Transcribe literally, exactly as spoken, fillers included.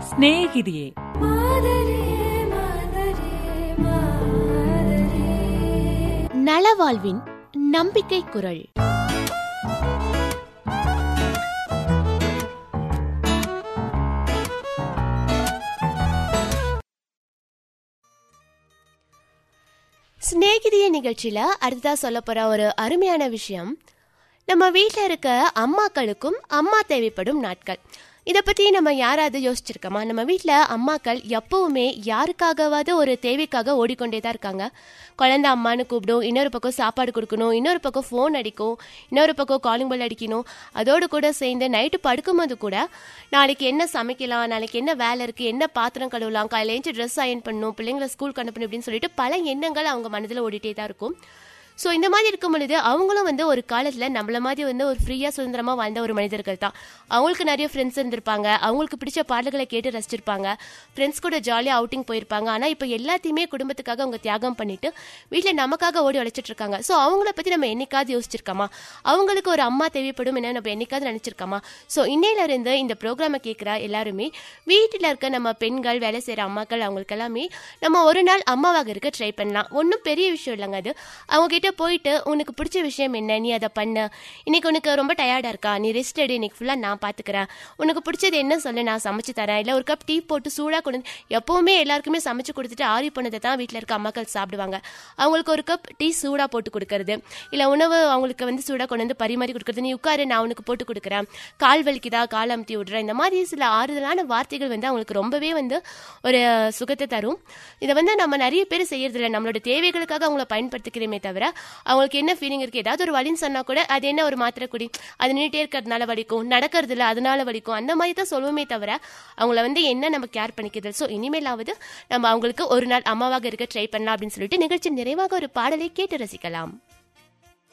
സ്നേഹിതിയെ. நலவாழ்வின் நம்பிக்கை குரல். ஸ்நேகிதிய நிகழ்ச்சியில அடுத்ததா சொல்ல போற ஒரு அருமையான விஷயம், நம்ம வீட்டில் இருக்க அம்மாக்களுக்கும் அம்மா தேவைப்படும் நாட்கள். இதை பற்றி நம்ம யாராவது யோசிச்சிருக்கோமா? நம்ம வீட்டில் அம்மாக்கள் எப்பவுமே யாருக்காகவாவது ஒரு தேவைக்காக ஓடிக்கொண்டே தான் இருக்காங்க. குழந்தை அம்மானு கூப்பிடும், இன்னொரு பக்கம் சாப்பாடு கொடுக்கணும், இன்னொரு பக்கம் ஃபோன் அடிக்கும், இன்னொரு பக்கம் காலிங் பெல் அடிக்கணும். அதோடு கூட சேர்ந்து நைட்டு படுக்கும்போது கூட நாளைக்கு என்ன சமைக்கலாம், நாளைக்கு என்ன வேலை இருக்குது, என்ன பாத்திரம் கழுவலாம், காலையில் எழுந்து ட்ரெஸ் அயன் பண்ணணும், பிள்ளைங்களை ஸ்கூலுக்கு அனுப்பணும் அப்படின்னு சொல்லிட்டு பல எண்ணங்கள் அவங்க மனதில் ஓடிட்டே தான் இருக்கும். ஸோ இந்த மாதிரி இருக்கும் பொழுது அவங்களும் வந்து ஒரு காலத்தில் நம்மள மாதிரி வந்து ஒரு ஃப்ரீயாக சுதந்திரமாக வாழ்ந்த ஒரு மனிதர்கள் தான். அவங்களுக்கு நிறைய ஃப்ரெண்ட்ஸ் இருந்திருப்பாங்க, அவங்களுக்கு பிடிச்ச பாடல்களை கேட்டு ரசிச்சிருப்பாங்க, ஃப்ரெண்ட்ஸ் கூட ஜாலியாக அவுட்டிங் போயிருப்பாங்க. ஆனால் இப்போ எல்லாத்தையுமே குடும்பத்துக்காக அவங்க தியாகம் பண்ணிட்டு வீட்டில் நமக்காக ஓடி உழைச்சிட்டு இருக்காங்க. ஸோ அவங்கள பற்றி நம்ம என்னைக்காவது யோசிச்சிருக்கோமா? அவங்களுக்கு ஒரு அம்மா தேவைப்படும் என்ன நம்ம என்னைக்காவது நினச்சிருக்கோமா? ஸோ இன்னையிலேருந்து இந்த ப்ரோக்ராமை கேட்குற எல்லாருமே வீட்டில் இருக்க நம்ம பெண்கள், வேலை செய்கிற அம்மாக்கள், அவங்களுக்கு எல்லாமே நம்ம ஒரு நாள் அம்மாவாக இருக்க ட்ரை பண்ணலாம். ஒன்றும் பெரிய விஷயம் இல்லைங்க அது. அவங்க கிட்ட போயிட்டு உனக்கு பிடிச்ச விஷயம் என்ன, நீ அதை பண்ண, இன்னைக்கு உனக்கு ரொம்ப டயர்டா இருக்கா, நீ ரெஸ்ட் எடு, இன்னைக்கு ஃபுல்லா நான் பாத்துக்கிறேன், உனக்கு பிடிச்சது என்ன சொல்லு, நான் சமைச்சு தரேன், இல்லை ஒரு கப் டீ போட்டு சூடா கொண்டு. எப்பவுமே எல்லாருக்குமே சமைச்சு கொடுத்துட்டு ஆறி போனதை தான் வீட்டில் இருக்க அம்மாக்கள் சாப்பிடுவாங்க. அவங்களுக்கு ஒரு கப் டீ சூடா போட்டு கொடுக்கறது, இல்லை உணவு அவங்களுக்கு வந்து சூடா கொண்டு வந்து பரிமாறி கொடுக்கறது, நீ உட்காரு நான் உனக்கு போட்டு கொடுக்குறேன், கால் வலிக்குதா கால் அமுத்தி விடுறேன், இந்த மாதிரி சில ஆறுதலான வார்த்தைகள் வந்து அவங்களுக்கு ரொம்பவே வந்து ஒரு சுகத்தை தரும். இதை வந்து நம்ம நிறைய பேர் செய்யறதில்லை, நம்மளோட தேவைகளுக்காக அவங்கள பயன்படுத்திக்கிறோமே தவிர அவங்களுக்கு என்ன ஃபீலிங் இருக்கு, ஏதாவது ஒரு வலின்னு சொன்னா கூட அது என்ன ஒரு மாத்திரை குடி, அது நின்றுட்டே இருக்கிறதுனால வலிக்கும், நடக்கிறது இல்லை அதனால வலிக்கும், அந்த மாதிரி தான் சொல்லுவோமே தவிர அவங்கள வந்து என்ன நம்ம கேர் பண்ணிக்கிறது. ஸோ இனிமேலாவது நம்ம அவங்களுக்கு ஒரு நாள் அம்மாவாக இருக்க ட்ரை பண்ணலாம் அப்படின்னு சொல்லிட்டு நிகழ்ச்சி நிறைவாக ஒரு பாடலை கேட்டு ரசிக்கலாம்.